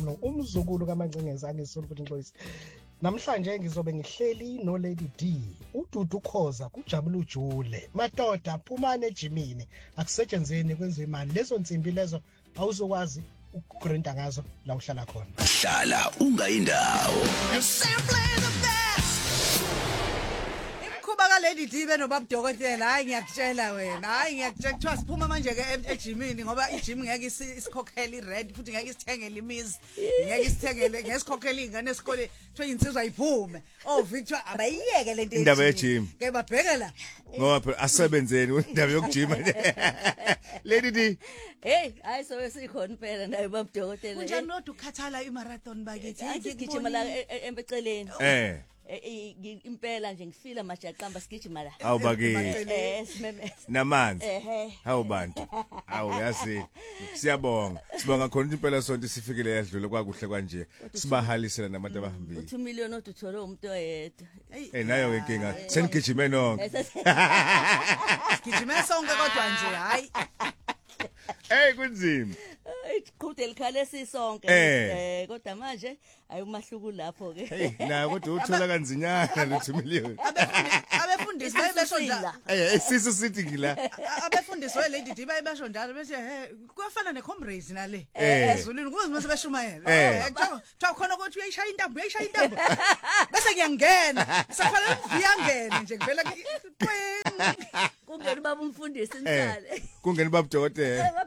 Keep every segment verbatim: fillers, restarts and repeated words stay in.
Mashano umzukulu kaMancengeza angisolo futhi Nxolisi. Namhlanje ngizobe ngihleli no Lady D, uDudu Khoza, kuJabula uJule. Madoda phumane ejimini, akusetshenzeni kwenziwe imali. Lezo nsimbi lezo awuzokwazi ukugrinda ngazo la uhlala khona. Hlala ungayindawo. Kuba Lady D benobaba Dokotela, hayi ngiyakutshela wena, hayi ngiyakutshela kuthiwa siphuma manje ke ejimini ngoba ijim ngeke isikhokhele ired futhi ngeke isithengele imizi, ngeke isithengele ngesikhokhele ingane esikole kuthiwa insizwa iphume. Oh Victor abayiyeke lento indaba yejim. Ke babheka la. Ngoba phela asebenzeni indaba yokujima. Lady D. Hey, hayi so sikhona impela naye baba Dokotela. Unjani nodwa ukhathala imarathon bakithi? Ngigijima la embeceleni. Eh. Impela nje ngifila majaqamba sigijima la. Awu baki. Eh simeme. Namanzi. Ehe. Hawu bantu. Awu yazi. Siyabonga. Sibonga khona impela sonke sifikile yadlule kwakuhle kanje. Sibahalisela nabantu abahambile. two million oduthole umuntu oyedwa. Eh nayo inkinga. Senigijime nonke. Sigijime sonke kodwa nje hayi. Hey kunzima. Iqhude likhale sisonke Eh. eh kodwa manje ayumahluku lapho ke. Hey na kodwa uthola kanzinyana le two million. Abefundisi bayebesho njalo. Eh isisu sithi ngila. Abefundisi we Lady D bayebesho njalo bese he kuyafana ne comrades nale. Eh. Ezulwini kuze mase beshumayela. Eh. Cha khona ukuthi uyayishaya intambo uyayishaya intambo. Bese ngiyangena. Safanele ngiyangena nje ngivela Kungeni baba umfundisi insale. Kungeni baba Dokotela.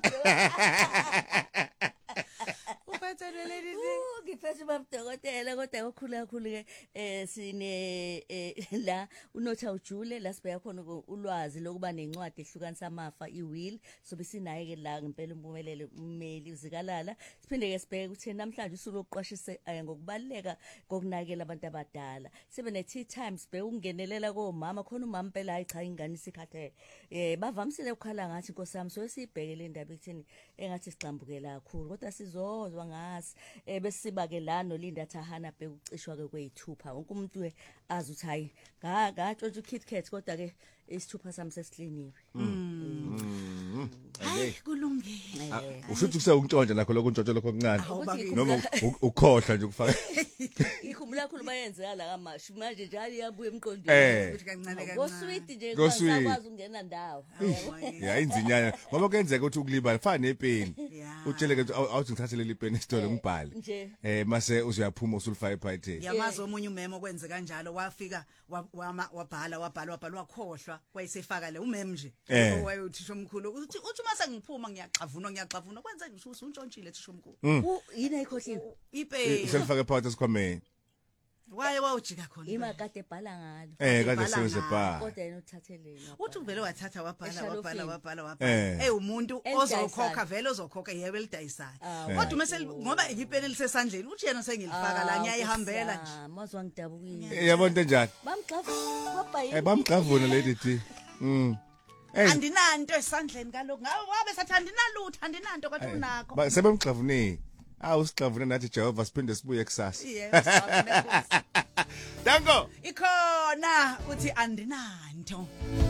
Uphathele Lady D. Ngiphethe baba Dokotela kodwa okukhulu kakhulu ke eh sine la unotha ujule la sibeya khona ulwazi lokuba nencwadi ehlukanisa amafa iwill sobe sinaye ke la ngempela umpumelelo ummeli uzikalala siphinde ke sibheke ukuthi namhlanje usuku lokuqwashisa ngokubaleka kokunakela abantu abadala sibe ne tea time sibheke ukungenelela komama khona umama phela hayi cha ingane isikhathe eh bavamisile ukukhala ngathi inkosi yami so sibheke le ndaba ekuthini engathi sixambukela kakhulu kodwa sizozwa ngasi eh besiba ke la no Linda Thahana bheka ucishwa ke kweyithupha wonke umuntu ke azi uthi hayi nga ngatshontsha uKitKat kodwa ke isithupha sami sesihliniwe. Mm. Hayi kulungile. Ushuthi kusawuntshontsha nakho lokho untshontsho lokho okuncane. Noma ukhohla nje ukufaka. Ikhumbula kakhulu bayenzeka la kamashu manje njalo iyabuya emqondweni Ukuthi kancane kancane. Go sweet nje Go sweet. kwazakwazi ungena ndawo. Ya inzinyana ngoba kuyenzeka ukuthi ukulibala fana nepeni. Yeah. Utshele ke awuthi ngithathele ipeni esitolo ngibhale. Nje. Eh mase uzoyaphuma usulifaka ephayitheni. Yamazi omunye umemo kwenze kanjalo wafika wabhala wabhala wabhala wakhohlwa kwayisefaka le umem nje wayothisha omkhulu uthi uthi mase ngiphuma ngiyaxavuna ngiyaxavuna kwenze nje usuntshontshile thisha omkhulu yini ayikhohliwe ipe uselifaka ephayitheni esikhwameni. Waye wawujika khona ima kade ebhala ngalo Eh kade sebenze bha. kodwa yena uthatheleni uthi uvele wathatha wabhala wabhala wabhala Eh. wabhala eh umuntu ozokhokha vele ozokhokha yebo elidayisayo kodwa mase ngoba ipeni lisesandleni uthi yena sengilifaka la ngiyayihambela nje mazwa ngidabukile Yabona into enjani? bamxavuna baba Eh bamxavuna Lady D. Mm. Hey. Andinanto esandleni kaloko ngawe wabe sathi andinalutho andinanto kodwa unakho Ba sebemxavune. Awu sixavune nathi Jehova siphinde sibuye kusasa. yes Danko. ikhona uthi andinanto